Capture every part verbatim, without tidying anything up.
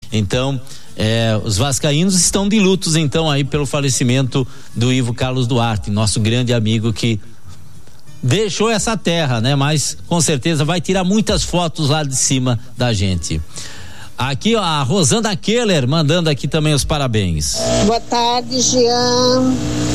Então, é, os vascaínos estão de lutos, então, aí pelo falecimento do Ivo Carlos Duarte, nosso grande amigo que deixou essa terra, né? Mas com certeza vai tirar muitas fotos lá de cima da gente. Aqui, ó, a Rosana Keller mandando aqui também os parabéns. Boa tarde, Jean.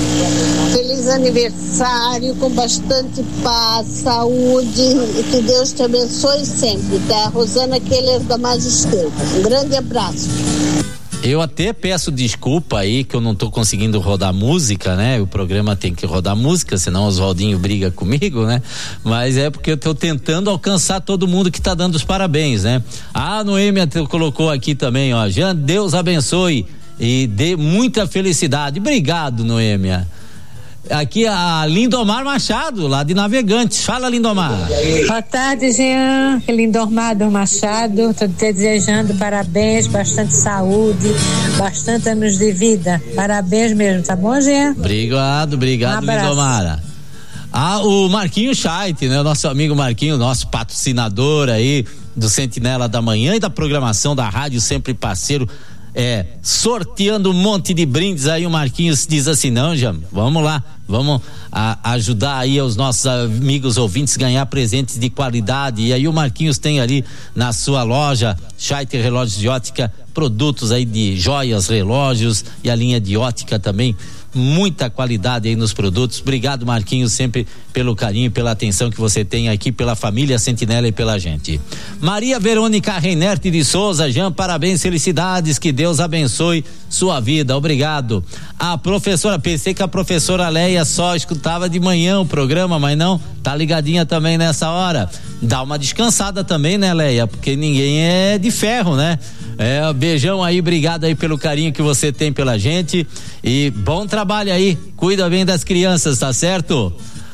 Feliz aniversário, com bastante paz, saúde e que Deus te abençoe sempre, tá? Rosana Keller da Magistrada. Um grande abraço. Eu até peço desculpa aí que eu não tô conseguindo rodar música, né? O programa tem que rodar música, senão o Oswaldinho briga comigo, né? Mas é porque eu tô tentando alcançar todo mundo que tá dando os parabéns, né? A Noêmia colocou aqui também, ó, Jean, Deus abençoe e dê muita felicidade. Obrigado, Noêmia. Aqui a Lindomar Machado, lá de Navegantes. Fala, Lindomar. Boa tarde, Jean. Lindomar Machado. Estou te desejando parabéns, bastante saúde, bastante anos de vida. Parabéns mesmo, tá bom, Jean? Obrigado, obrigado, um Lindomar. Ah, o Marquinho Scheidt, né? O nosso amigo Marquinho, nosso patrocinador aí do Sentinela da Manhã e da programação da rádio, sempre parceiro. É, sorteando um monte de brindes aí, o Marquinhos diz assim, não, já, vamos lá, vamos a, ajudar aí os nossos amigos ouvintes ganhar presentes de qualidade, e aí o Marquinhos tem ali na sua loja, Scheidt Relógios de Ótica, produtos aí de joias, relógios e a linha de ótica também, muita qualidade aí nos produtos. Obrigado, Marquinhos, sempre pelo carinho, pela atenção que você tem aqui pela família Sentinela e pela gente. Maria Verônica Reinerte de Souza, Jean, parabéns, felicidades, que Deus abençoe sua vida, obrigado. A professora, pensei que a professora Leia só escutava de manhã o programa, mas não, tá ligadinha também nessa hora. Dá uma descansada também, né, Leia? Porque ninguém é de ferro, né? É, beijão aí, obrigado aí pelo carinho que você tem pela gente e bom trabalho aí, cuida bem das crianças, tá certo?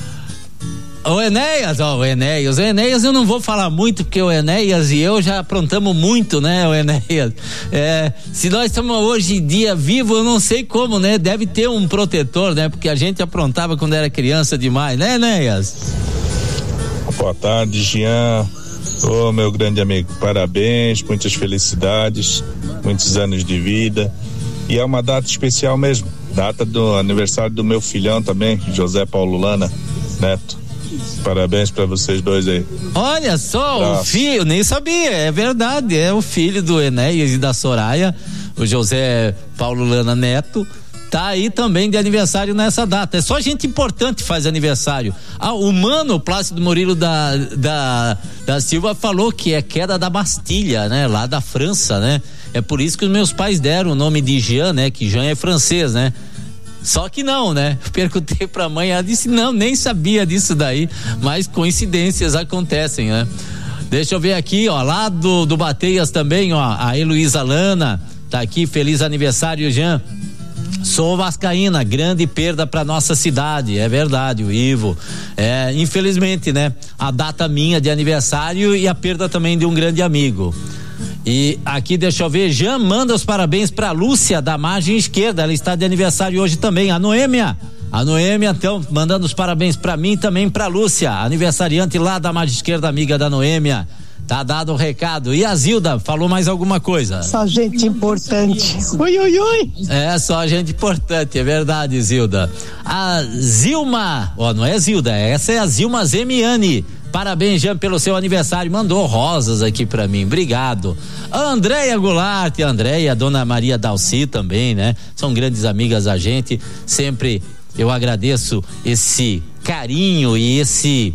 O Enéas, ó, o Enéas, o Enéas eu não vou falar muito porque o Enéas e eu já aprontamos muito, né, o Enéas, é, se nós estamos hoje em dia vivo, eu não sei como, né, deve ter um protetor, né, porque a gente aprontava quando era criança demais, né, Enéas? Boa tarde, Jean. Ô, oh, meu grande amigo, parabéns, muitas felicidades, muitos anos de vida. E é uma data especial mesmo, data do aniversário do meu filhão também, José Paulo Lana Neto. Parabéns pra vocês dois aí. Olha só, Abraço. O filho, nem sabia, é verdade, é o filho do Enéas e da Soraya, o José Paulo Lana Neto. Tá aí também de aniversário nessa data. É só gente importante faz aniversário. Ah, o Mano, o Plácido Murilo da, da, da Silva falou que é queda da Bastilha, né? Lá da França, né? É por isso que os meus pais deram o nome de Jean, né? Que Jean é francês, né? Só que não, né? Perguntei pra mãe, ela disse não, nem sabia disso daí, mas coincidências acontecem, né? Deixa eu ver aqui, ó, lá do, do Bateias também, ó, a Heloísa Lana tá aqui, feliz aniversário, Jean. Sou vascaína, grande perda para nossa cidade, é verdade, o Ivo, é, infelizmente, né, a data minha de aniversário e a perda também de um grande amigo. E aqui, deixa eu ver, Jean manda os parabéns para Lúcia da margem esquerda, ela está de aniversário hoje também, a Noêmia, a Noêmia então mandando os parabéns para mim também para Lúcia, aniversariante lá da margem esquerda, amiga da Noêmia. Tá dado o recado. E a Zilda, falou mais alguma coisa? Só gente importante. Ui, ui, ui. É, só gente importante, é verdade, Zilda. A Zilma, ó, não é Zilda, essa é a Zilma Zemiani. Parabéns, Jean, pelo seu aniversário. Mandou rosas aqui pra mim. Obrigado. A Andréia Goulart, a Andréia, a Dona Maria Dalci também, né? São grandes amigas da gente. Sempre eu agradeço esse carinho e esse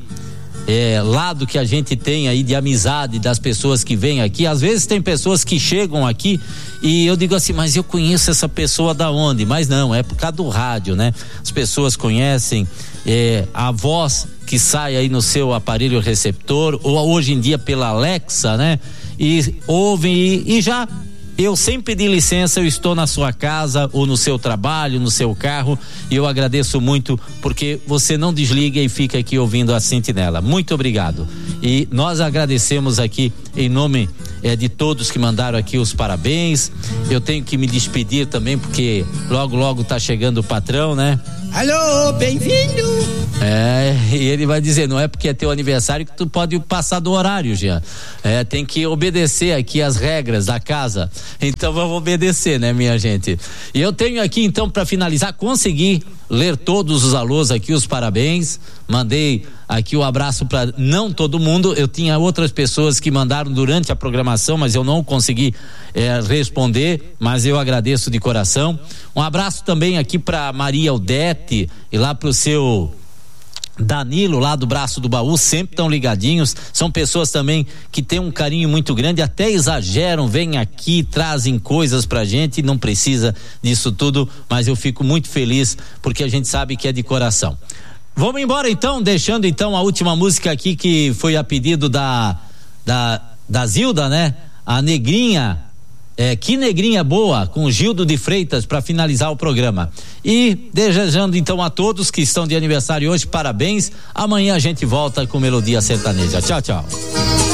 É, lado que a gente tem aí de amizade das pessoas que vêm aqui. Às vezes tem pessoas que chegam aqui e eu digo assim, mas eu conheço essa pessoa da onde? Mas não, é por causa do rádio, né? As pessoas conhecem é, a voz que sai aí no seu aparelho receptor ou hoje em dia pela Alexa, né? E ouvem e, e já eu sem pedir licença, eu estou na sua casa ou no seu trabalho, no seu carro, e eu agradeço muito porque você não desliga e fica aqui ouvindo a Sentinela. Muito obrigado. E nós agradecemos aqui em nome é, de todos que mandaram aqui os parabéns. Eu tenho que me despedir também, porque logo, logo tá chegando o patrão, né? Alô, bem-vindo! É, e ele vai dizer, não é porque é teu aniversário que tu pode passar do horário, Jean. É, tem que obedecer aqui as regras da casa. Então vamos obedecer, né, minha gente? E eu tenho aqui, então, para finalizar, consegui ler todos os alôs aqui, os parabéns. Mandei aqui o abraço para não todo mundo. Eu tinha outras pessoas que mandaram durante a programação, mas eu não consegui é, responder, mas eu agradeço de coração. Um abraço também aqui para Maria Odete e lá pro seu Danilo, lá do Braço do Baú, sempre estão ligadinhos. São pessoas também que têm um carinho muito grande, até exageram, vêm aqui, trazem coisas pra gente, não precisa disso tudo, mas eu fico muito feliz porque a gente sabe que é de coração. Vamos embora então, deixando então a última música aqui que foi a pedido da da, da Zilda, né? A Negrinha, é, Que Negrinha Boa, com Gildo de Freitas, para finalizar o programa. E desejando então a todos que estão de aniversário hoje, parabéns. Amanhã a gente volta com Melodia Sertaneja. Tchau, tchau.